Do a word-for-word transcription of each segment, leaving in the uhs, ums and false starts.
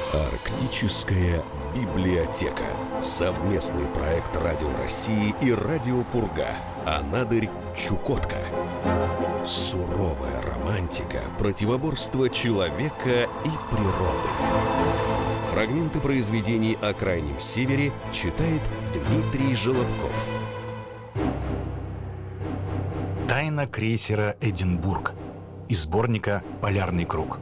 Арктическая библиотека. Совместный проект Радио России и Радио Пурга. Анадырь, Чукотка. Суровая романтика противоборства человека и природы. Фрагменты произведений о Крайнем Севере читает Дмитрий Желобков. Тайна крейсера «Эдинбург» из сборника «Полярный круг».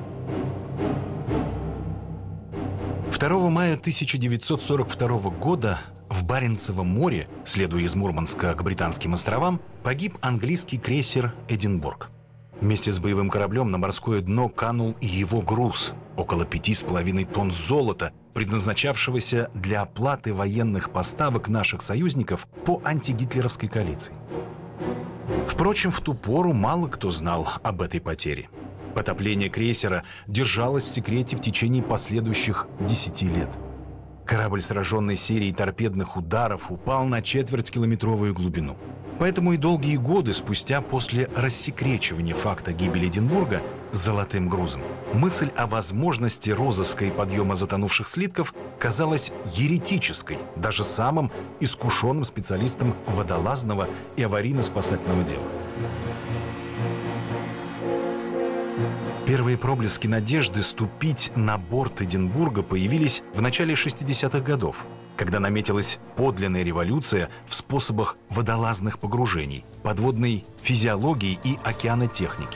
второго мая тысяча девятьсот сорок второго года в Баренцевом море, следуя из Мурманска к Британским островам, погиб английский крейсер «Эдинбург». Вместе с боевым кораблем на морское дно канул и его груз – около пяти с половиной тонн золота, предназначавшегося для оплаты военных поставок наших союзников по антигитлеровской коалиции. Впрочем, в ту пору мало кто знал об этой потере. Потопление крейсера держалось в секрете в течение последующих десяти лет. Корабль, сраженный серией торпедных ударов, упал на четвертькилометровую глубину. Поэтому и долгие годы спустя после рассекречивания факта гибели Эдинбурга с золотым грузом мысль о возможности розыска и подъема затонувших слитков казалась еретической даже самым искушенным специалистам водолазного и аварийно-спасательного дела. Первые проблески надежды ступить на борт Эдинбурга появились в начале шестидесятых годов, когда наметилась подлинная революция в способах водолазных погружений, подводной физиологии и океанотехники.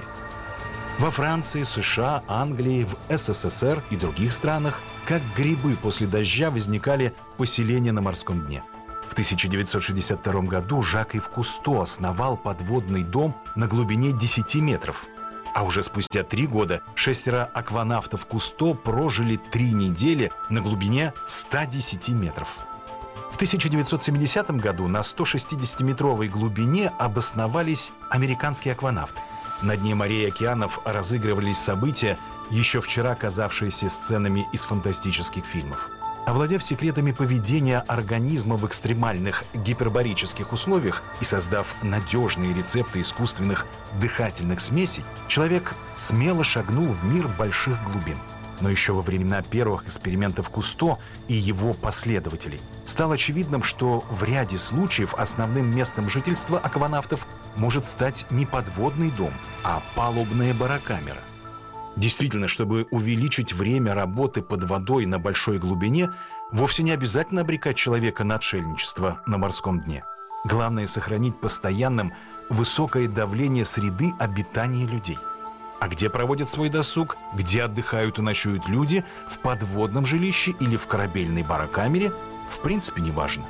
Во Франции, США, Англии, в эс эс эс эр и других странах, как грибы после дождя, возникали поселения на морском дне. В тысяча девятьсот шестьдесят втором году Жак-Ив Кусто основал подводный дом на глубине десяти метров. А уже спустя три года шестеро акванавтов Кусто прожили три недели на глубине ста десяти метров. В тысяча девятьсот семидесятом году на стошестидесятиметровой глубине обосновались американские акванавты. На дне морей и океанов разыгрывались события, еще вчера казавшиеся сценами из фантастических фильмов. Овладев секретами поведения организма в экстремальных гипербарических условиях и создав надежные рецепты искусственных дыхательных смесей, человек смело шагнул в мир больших глубин. Но еще во времена первых экспериментов Кусто и его последователей стало очевидным, что в ряде случаев основным местом жительства акванавтов может стать не подводный дом, а палубная барокамера. Действительно, чтобы увеличить время работы под водой на большой глубине, вовсе не обязательно обрекать человека на отшельничество на морском дне. Главное — сохранить постоянным высокое давление среды обитания людей. А где проводят свой досуг, где отдыхают и ночуют люди, в подводном жилище или в корабельной барокамере, в принципе, не важно.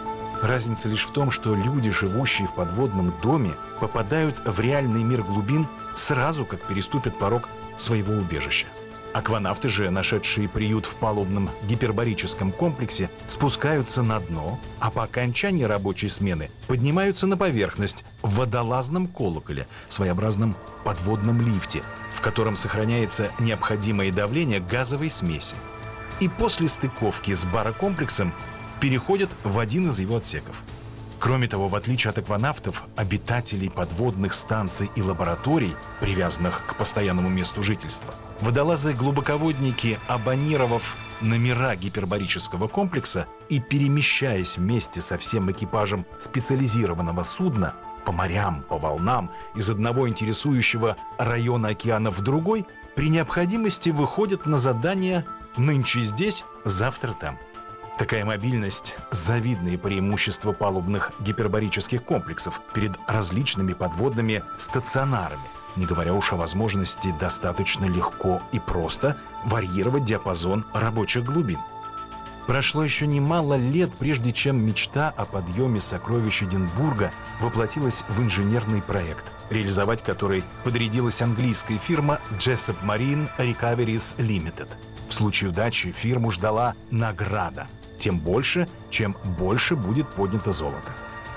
Разница лишь в том, что люди, живущие в подводном доме, попадают в реальный мир глубин сразу, как переступят порог своего убежища. Акванавты же, нашедшие приют в палубном гипербарическом комплексе, спускаются на дно, а по окончании рабочей смены поднимаются на поверхность в водолазном колоколе, своеобразном подводном лифте, в котором сохраняется необходимое давление газовой смеси. И после стыковки с барокомплексом переходят в один из его отсеков. Кроме того, в отличие от акванавтов, обитателей подводных станций и лабораторий, привязанных к постоянному месту жительства, водолазы-глубоководники, абонировав номера гипербарического комплекса и перемещаясь вместе со всем экипажем специализированного судна по морям, по волнам, из одного интересующего района океана в другой, при необходимости выходят на задание «нынче здесь, завтра там». Такая мобильность – завидное преимущество палубных гипербарических комплексов перед различными подводными стационарами, не говоря уж о возможности достаточно легко и просто варьировать диапазон рабочих глубин. Прошло еще немало лет, прежде чем мечта о подъеме сокровищ Эдинбурга воплотилась в инженерный проект, реализовать который подрядилась английская фирма Jessup Marine Recoveries Limited. В случае удачи фирму ждала награда. Тем больше, чем больше будет поднято золото.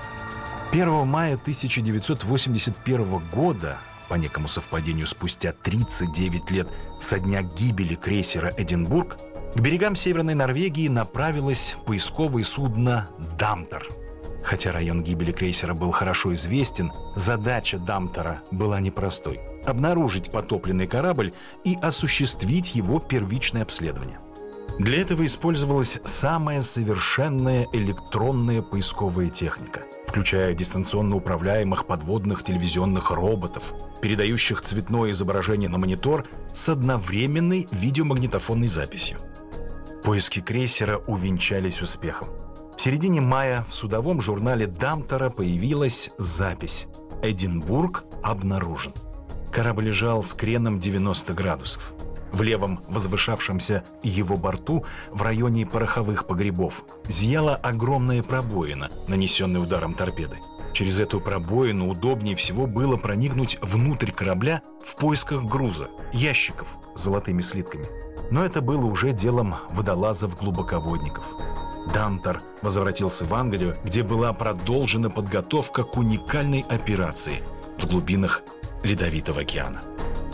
первого мая тысяча девятьсот восемьдесят первого года, по некому совпадению спустя тридцать девять лет со дня гибели крейсера «Эдинбург», к берегам Северной Норвегии направилось поисковое судно «Дамтер». Хотя район гибели крейсера был хорошо известен, задача «Дамтера» была непростой. обнаружить потопленный корабль и осуществить его первичное обследование. Для этого использовалась самая совершенная электронная поисковая техника, включая дистанционно управляемых подводных телевизионных роботов, передающих цветное изображение на монитор с одновременной видеомагнитофонной записью. Поиски крейсера увенчались успехом. В середине мая в судовом журнале Дамтера появилась запись: «Эдинбург обнаружен». Корабль лежал с креном девяносто градусов. В левом возвышавшемся его борту, в районе пороховых погребов, зияла огромная пробоина, нанесенная ударом торпеды. Через эту пробоину удобнее всего было проникнуть внутрь корабля в поисках груза, ящиков с золотыми слитками. Но это было уже делом водолазов-глубоководников. Дамтер возвратился в Англию, где была продолжена подготовка к уникальной операции в глубинах Ледовитого океана.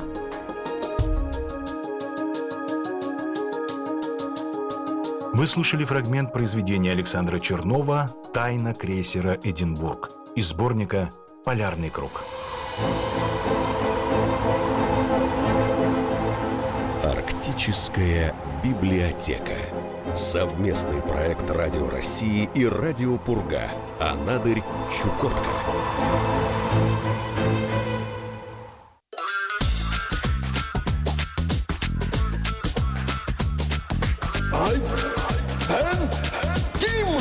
Вы слушали фрагмент произведения Александра Чернова «Тайна крейсера Эдинбург» из сборника «Полярный круг». Арктическая библиотека. Совместный проект Радио России и Радио Пурга. Анадырь, Чукотка.